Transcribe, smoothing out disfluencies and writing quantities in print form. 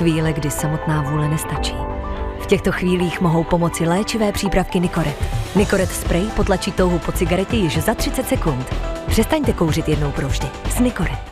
Chvíle, kdy samotná vůle nestačí. V těchto chvílích mohou pomoci léčivé přípravky Nicoret. Nicoret spray potlačí touhu po cigaretě již za 30 sekund. Přestaňte kouřit jednou provždy s Nicoret.